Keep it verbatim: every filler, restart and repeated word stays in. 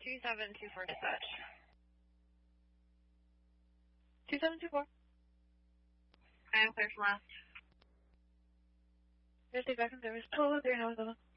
two seven two four dispatch. two seven two four. I am clear from last. Here's the back in service. twelve oh three, how was it?